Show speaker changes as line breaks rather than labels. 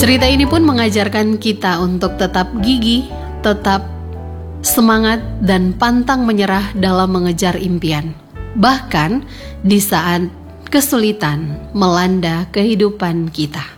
Cerita ini pun mengajarkan kita untuk tetap gigih, tetap semangat dan pantang menyerah dalam mengejar impian. Bahkan di saat kesulitan melanda kehidupan kita.